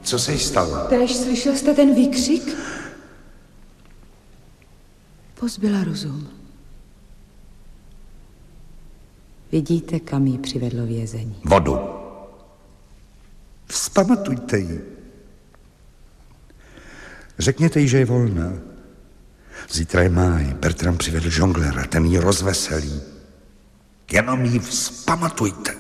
Co se jí stalo? Tež slyšel jste ten výkřik? Pozbyla rozum. Vidíte, kam jí přivedlo vězení. Vodu. Vzpamatujte ji. Řekněte jí, že je volná. Zítra je máj. Bertram přivedl žonglera, ten ji rozveselí. Jenom ji vzpamatujte.